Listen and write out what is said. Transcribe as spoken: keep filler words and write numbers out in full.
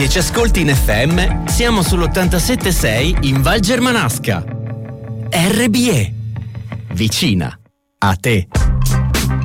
Se ci ascolti in F M, siamo sull'ottantasette sei in Val Germanasca. R B E. Vicina a te.